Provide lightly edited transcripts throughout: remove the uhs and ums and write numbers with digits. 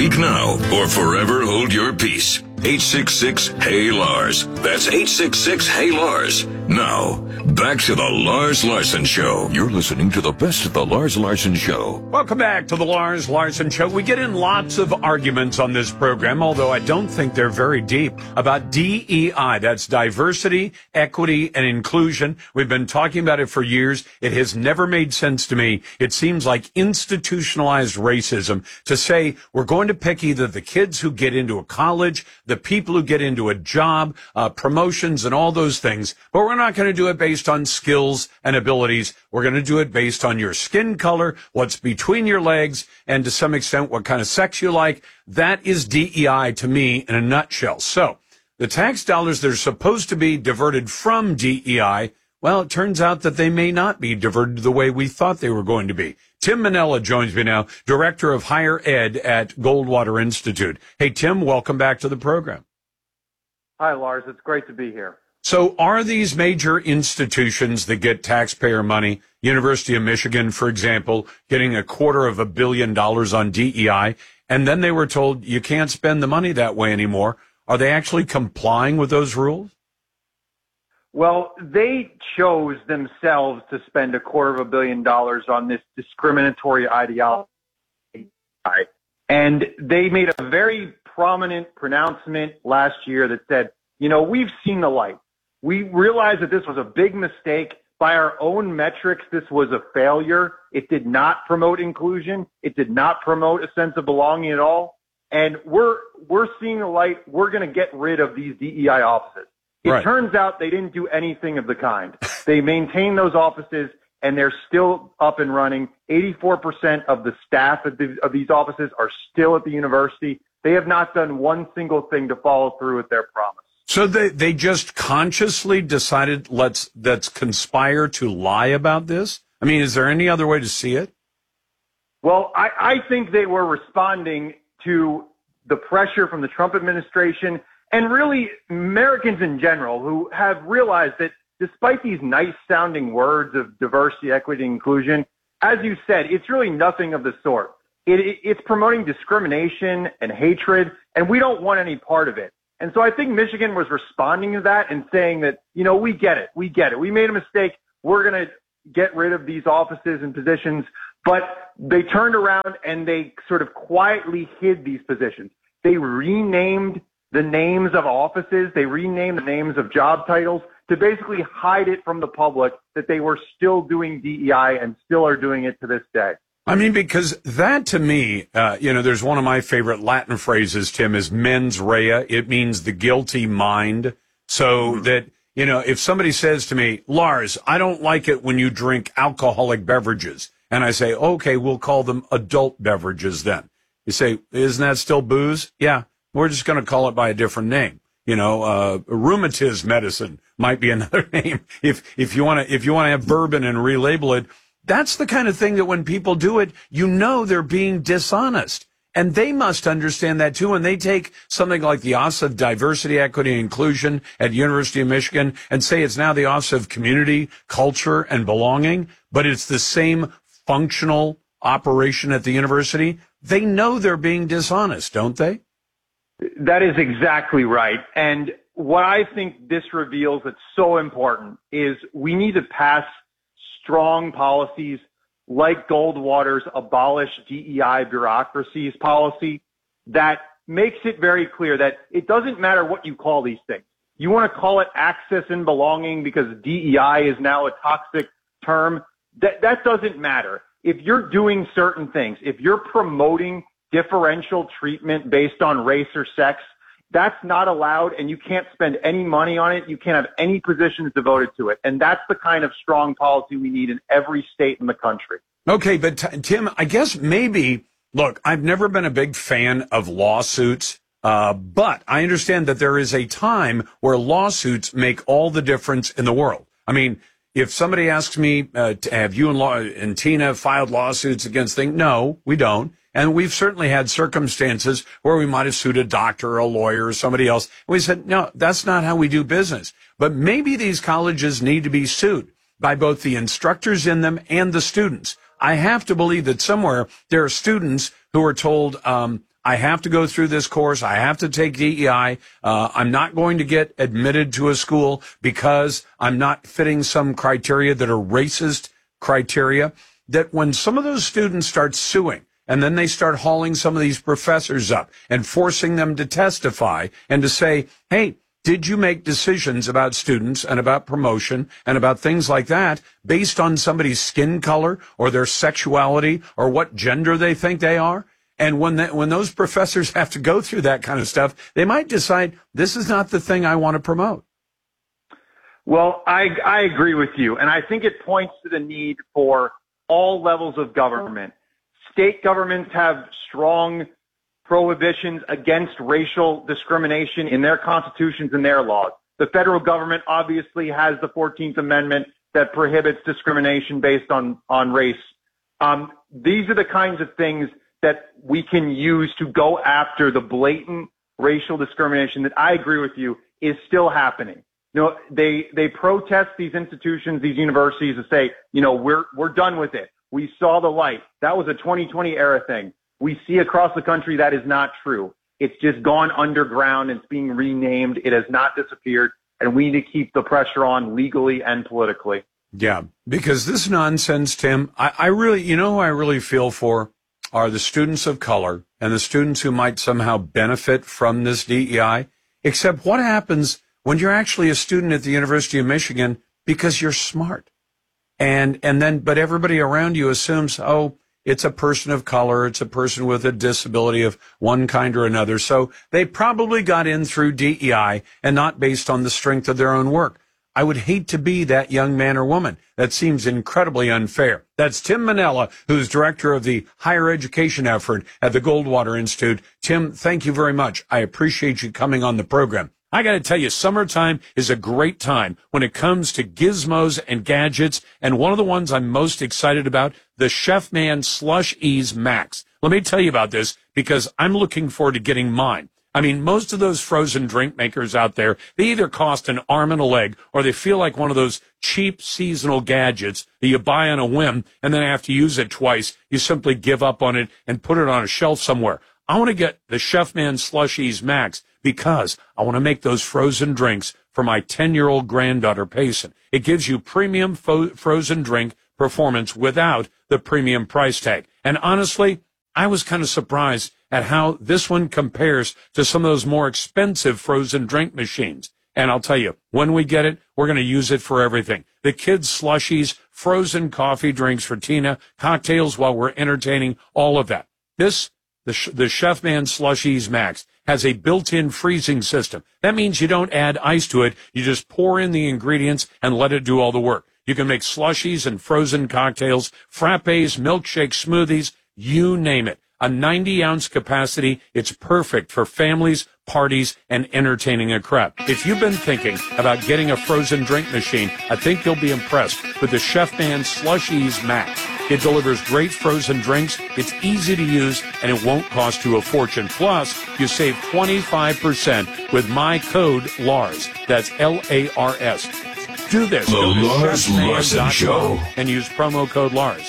Speak now or forever hold your peace. 866-HEY-LARS. That's 866-HEY-LARS. Now, back to the Lars Larson Show. You're listening to the best of the Lars Larson Show. Welcome back to the Lars Larson Show. We get in lots of arguments on this program, although I don't think they're very deep, about DEI. That's diversity, equity, and inclusion. We've been talking about it for years. It has never made sense to me. It seems like institutionalized racism to say we're going to pick either the kids who get into a college, the people who get into a job, promotions and all those things, but we're not going to do it based on skills and abilities. We're going to do it based on your skin color, what's between your legs, and to some extent what kind of sex you like. That is DEI to me in a nutshell. So the tax dollars that are supposed to be diverted from DEI, well, it turns out that they may not be diverted the way we thought they were going to be. Tim Manella joins me now, Director of Higher Ed at Goldwater Institute. Hey, Tim, welcome back to the program. Hi, Lars. It's great to be here. So are these major institutions that get taxpayer money, University of Michigan, for example, getting $250 million on DEI, and then they were told you can't spend the money that way anymore, are they actually complying with those rules? Well, they chose themselves to spend $250 million on this discriminatory ideology. And they made a very prominent pronouncement last year that said, you know, we've seen the light. We realized that this was a big mistake. By our own metrics, this was a failure. It did not promote inclusion. It did not promote a sense of belonging at all. And we're seeing the light. We're going to get rid of these DEI offices. It turns out they didn't do anything of the kind. They maintain those offices, and they're still up and running. 84% of the staff of these offices are still at the university. They have not done one single thing to follow through with their promise. So they just consciously decided let's conspire to lie about this? I mean, is there any other way to see it? Well, I think they were responding to the pressure from the Trump administration and really Americans in general who have realized that despite these nice sounding words of diversity, equity, and inclusion, as you said, it's really nothing of the sort. It's promoting discrimination and hatred, and we don't want any part of it. And so I think Michigan was responding to that and saying that, you know, we get it. We get it. We made a mistake. We're going to get rid of these offices and positions. But they turned around and they sort of quietly hid these positions. They renamed the names of offices. They renamed the names of job titles to basically hide it from the public that they were still doing DEI and still are doing it to this day. I mean, because that to me, there's one of my favorite Latin phrases, Tim, is mens rea. It means the guilty mind. So that, you know, if somebody says to me, Lars, I don't like it when you drink alcoholic beverages. And I say, okay, we'll call them adult beverages then. You say, isn't that still booze? Yeah. We're just going to call it by a different name. You know, rheumatism medicine might be another name. If you want to have bourbon and relabel it, that's the kind of thing that when people do it, you know they're being dishonest. And they must understand that too. And they take something like the Office of Diversity, Equity, and Inclusion at University of Michigan and say it's now the Office of Community, Culture, and Belonging, but it's the same functional operation at the university. They know they're being dishonest, don't they? That is exactly right. And what I think this reveals that's so important is we need to pass strong policies like Goldwater's abolish DEI bureaucracies policy that makes it very clear that it doesn't matter what you call these things. You want to call it access and belonging because DEI is now a toxic term. That doesn't matter. If you're doing certain things, if you're promoting differential treatment based on race or sex, that's not allowed, and you can't spend any money on it. You can't have any positions devoted to it. And that's the kind of strong policy we need in every state in the country. Okay, but Tim, I guess maybe, look, I've never been a big fan of lawsuits, but I understand that there is a time where lawsuits make all the difference in the world. I mean, if somebody asks me, have you and Tina filed lawsuits against things? No, we don't. And we've certainly had circumstances where we might have sued a doctor or a lawyer or somebody else. We said, no, that's not how we do business. But maybe these colleges need to be sued by both the instructors in them and the students. I have to believe that somewhere there are students who are told, I have to go through this course. I have to take DEI. I'm not going to get admitted to a school because I'm not fitting some criteria that are racist criteria. That when some of those students start suing, and then they start hauling some of these professors up and forcing them to testify and to say, hey, did you make decisions about students and about promotion and about things like that based on somebody's skin color or their sexuality or what gender they think they are? And when those professors have to go through that kind of stuff, they might decide this is not the thing I want to promote. Well, I agree with you. And I think it points to the need for all levels of government. State governments have strong prohibitions against racial discrimination in their constitutions and their laws. The federal government obviously has the 14th Amendment that prohibits discrimination based on race. These are the kinds of things that we can use to go after the blatant racial discrimination that I agree with you is still happening. You know, they protest these institutions, these universities, to say, you know, we're done with it. We saw the light. That was a 2020 era thing. We see across the country that is not true. It's just gone underground. It's being renamed. It has not disappeared. And we need to keep the pressure on legally and politically. Yeah, because this nonsense, Tim, I really, you know who I really feel for are the students of color and the students who might somehow benefit from this DEI. Except what happens when you're actually a student at the University of Michigan because you're smart? But everybody around you assumes, oh, it's a person of color, it's a person with a disability of one kind or another. So they probably got in through DEI and not based on the strength of their own work. I would hate to be that young man or woman. That seems incredibly unfair. That's Tim Manella, who's director of the higher education effort at the Goldwater Institute. Tim, thank you very much. I appreciate you coming on the program. I got to tell you, summertime is a great time when it comes to gizmos and gadgets. And one of the ones I'm most excited about, the Chefman Slush Ease Max. Let me tell you about this because I'm looking forward to getting mine. I mean, most of those frozen drink makers out there, they either cost an arm and a leg or they feel like one of those cheap seasonal gadgets that you buy on a whim and then after you use it twice, you simply give up on it and put it on a shelf somewhere. I want to get the Chefman Slush Ease Max because I want to make those frozen drinks for my 10-year-old granddaughter, Payson. It gives you premium frozen drink performance without the premium price tag. And honestly, I was kind of surprised at how this one compares to some of those more expensive frozen drink machines. And I'll tell you, when we get it, we're going to use it for everything. The kids' slushies, frozen coffee drinks for Tina, cocktails while we're entertaining, all of that. The Chefman Slush Ease Max has a built-in freezing system. That means you don't add ice to it. You just pour in the ingredients and let it do all the work. You can make slushies and frozen cocktails, frappes, milkshakes, smoothies, you name it. A 90-ounce capacity. It's perfect for families, parties, and entertaining a crowd. If you've been thinking about getting a frozen drink machine, I think you'll be impressed with the Chefman Slush Ease Max. It delivers great frozen drinks, it's easy to use, and it won't cost you a fortune. Plus, you save 25% with my code LARS. That's L-A-R-S. Do this. The Lars Larson Show. And use promo code LARS.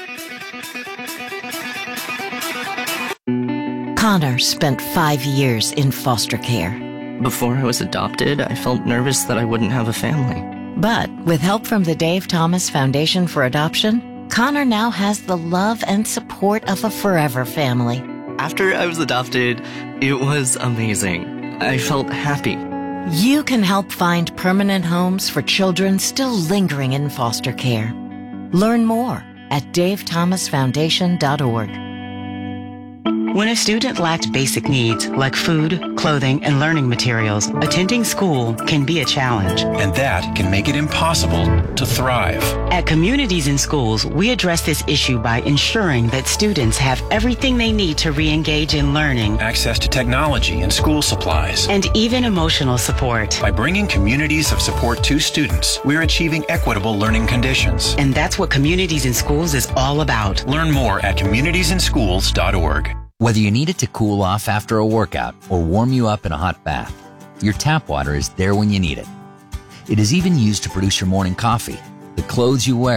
Connor spent 5 years in foster care. Before I was adopted, I felt nervous that I wouldn't have a family. But with help from the Dave Thomas Foundation for Adoption, Connor now has the love and support of a forever family. After I was adopted, it was amazing. I felt happy. You can help find permanent homes for children still lingering in foster care. Learn more at davethomasfoundation.org. When a student lacks basic needs like food, clothing, and learning materials, attending school can be a challenge. And that can make it impossible to thrive. At Communities in Schools, we address this issue by ensuring that students have everything they need to re-engage in learning, Access to technology and school supplies. and even emotional support. By bringing communities of support to students, we're achieving equitable learning conditions. And that's what Communities in Schools is all about. Learn more at communitiesinschools.org. Whether you need it to cool off after a workout or warm you up in a hot bath, your tap water is there when you need it. It is even used to produce your morning coffee, the clothes you wear,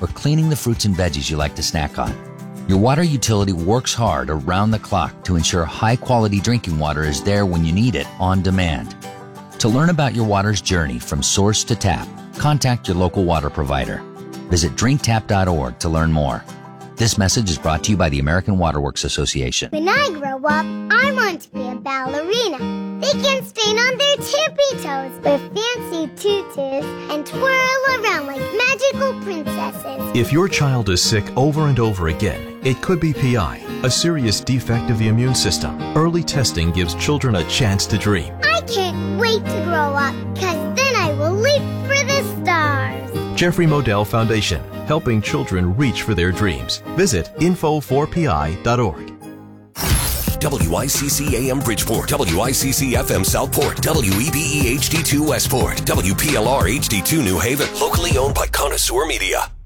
or cleaning the fruits and veggies you like to snack on. Your water utility works hard around the clock to ensure high-quality drinking water is there when you need it on demand. To learn about your water's journey from source to tap, contact your local water provider. Visit drinktap.org to learn more. This message is brought to you by the American Water Works Association. When I grow up, I want to be a ballerina. They can stand on their tippy toes with fancy tutus and twirl around like magical princesses. If your child is sick over and over again, it could be PI, a serious defect of the immune system. Early testing gives children a chance to dream. I can't wait to grow up, because then I will leap for the stars. Jeffrey Modell Foundation, helping children reach for their dreams. Visit info4pi.org. WICC AM Bridgeport, WICC FM Southport, WEBE HD2 Westport, WPLR HD2 New Haven, locally owned by Connoisseur Media.